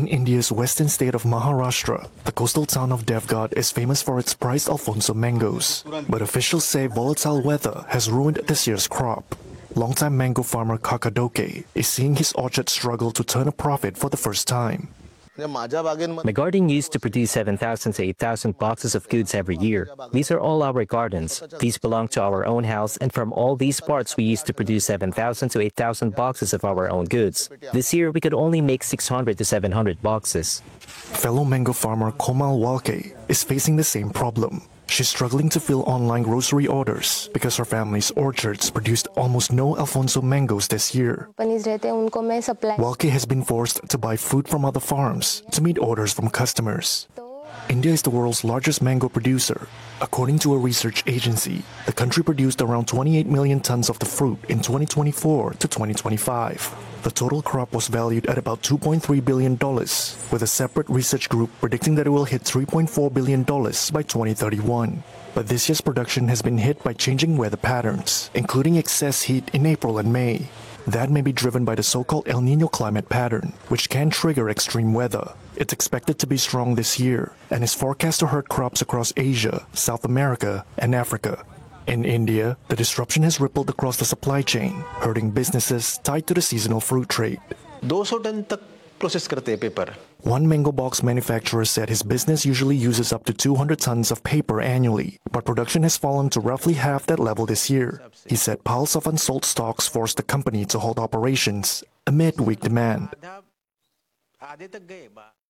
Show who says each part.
Speaker 1: In India's western state of Maharashtra, the coastal town of Devgad is famous for its prized Alfonso mangoes. But officials say volatile weather has ruined this year's crop. Longtime mango farmer Kakadoke is seeing his orchard struggle to turn a profit for the first time.
Speaker 2: My garden used to produce 7,000 to 8,000 boxes of goods every year. These are all our gardens. These belong to our own house, and from all these parts we used to produce 7,000 to 8,000 boxes of our own goods. This year we could only make 600 to 700 boxes.
Speaker 1: Fellow mango farmer Komal Walke is facing the same problem. She's struggling to fill online grocery orders because her family's orchards produced almost no Alfonso mangoes this year. Walke has been forced to buy fruit from other farms to meet orders from customers. India is the world's largest mango producer. According to a research agency, the country produced around 28 million tons of the fruit in 2024 to 2025. The total crop was valued at about $2.3 billion, with a separate research group predicting that it will hit $3.4 billion by 2031. But this year's production has been hit by changing weather patterns, including excess heat in April and May. That may be driven by the so-called El Niño climate pattern, which can trigger extreme weather. It's expected to be strong this year and is forecast to hurt crops across Asia, South America, and Africa. In India, the disruption has rippled across the supply chain, hurting businesses tied to the seasonal fruit trade.
Speaker 3: 200 ton तक process करते हैं paper.
Speaker 1: One mango box manufacturer said his business usually uses up to 200 tons of paper annually, but production has fallen to roughly half that level this year. He said piles of unsold stocks forced the company to halt operations amid weak demand.
Speaker 3: आधे तक गए.